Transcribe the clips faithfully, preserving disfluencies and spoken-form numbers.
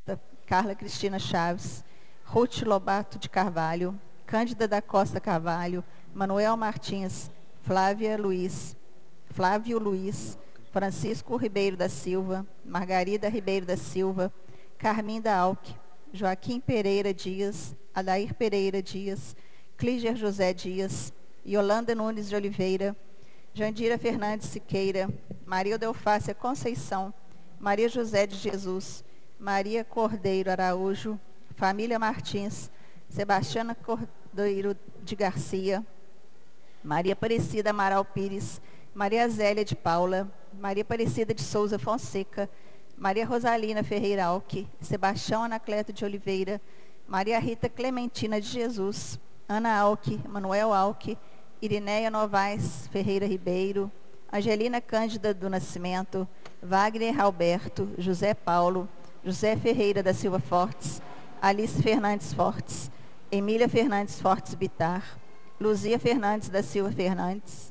Carla Cristina Chaves, Ruth Lobato de Carvalho, Cândida da Costa Carvalho, Manuel Martins, Flávia Luiz, Flávio Luiz, Francisco Ribeiro da Silva, Margarida Ribeiro da Silva, Carminda Alck, Joaquim Pereira Dias, Adair Pereira Dias, Clíger José Dias, Yolanda Nunes de Oliveira, Jandira Fernandes Siqueira, Maria Delfácia Conceição, Maria José de Jesus, Maria Cordeiro Araújo, Família Martins, Sebastiana Cordeiro de Garcia, Maria Aparecida Amaral Pires, Maria Zélia de Paula, Maria Aparecida de Souza Fonseca, Maria Rosalina Ferreira Alck, Sebastião Anacleto de Oliveira, Maria Rita Clementina de Jesus, Ana Alck, Manuel Alck, Irineia Novaes Ferreira Ribeiro, Angelina Cândida do Nascimento, Wagner Alberto, José Paulo, José Ferreira da Silva Fortes, Alice Fernandes Fortes, Emília Fernandes Fortes Bitar, Luzia Fernandes da Silva Fernandes,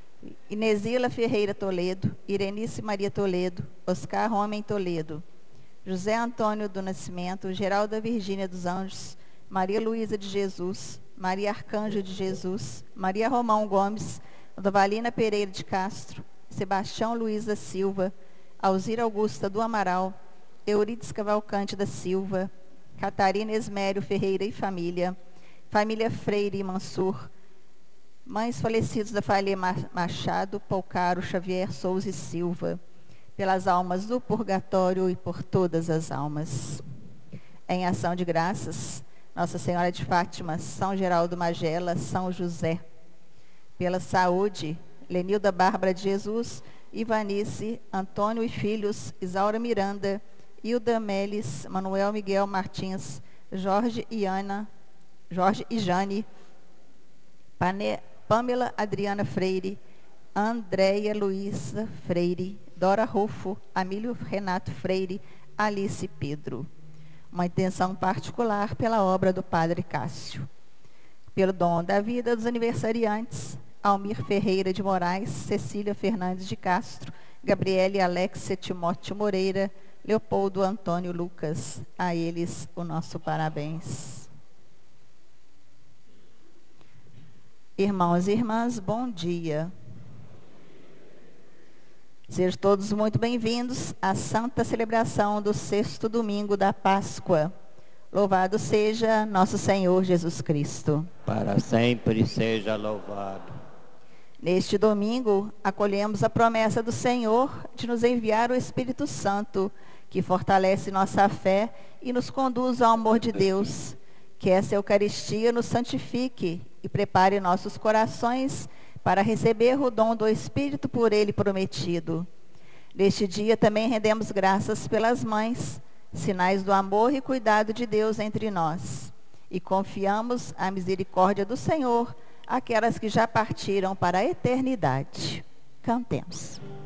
Inesila Ferreira Toledo, Irenice Maria Toledo, Oscar Homem Toledo, José Antônio do Nascimento, Geralda Virgínia dos Anjos, Maria Luísa de Jesus, Maria Arcanjo de Jesus, Maria Romão Gomes, Dovalina Pereira de Castro, Sebastião Luiz da Silva, Alzira Augusta do Amaral, Eurides Cavalcante da Silva, Catarina Esmério Ferreira e família, família Freire e Mansur, mães falecidos da família Machado, Polcaro, Xavier, Souza e Silva, pelas almas do purgatório e por todas as almas. Em ação de graças, Nossa Senhora de Fátima, São Geraldo Magela, São José. Pela saúde, Lenilda Bárbara de Jesus, Ivanice, Antônio e Filhos, Isaura Miranda, Hilda Meles, Manuel Miguel Martins, Jorge e Ana, Jorge e Jane, Pane, Pamela Adriana Freire, Andréia Luísa Freire, Dora Rufo, Amílio Renato Freire, Alice Pedro. Uma intenção particular pela obra do Padre Cássio. Pelo dom da vida dos aniversariantes, Almir Ferreira de Moraes, Cecília Fernandes de Castro, Gabriele Alexia Timóteo Moreira, Leopoldo Antônio Lucas. A eles o nosso parabéns. Irmãos e irmãs, bom dia. Sejam todos muito bem-vindos à santa celebração do sexto domingo da Páscoa. Louvado seja nosso Senhor Jesus Cristo. Para sempre seja louvado. Neste domingo, acolhemos a promessa do Senhor de nos enviar o Espírito Santo, que fortalece nossa fé e nos conduz ao amor de Deus. Que essa Eucaristia nos santifique e prepare nossos corações para receber o dom do Espírito por Ele prometido. Neste dia também rendemos graças pelas mães, sinais do amor e cuidado de Deus entre nós. E confiamos a misericórdia do Senhor àquelas que já partiram para a eternidade. Cantemos.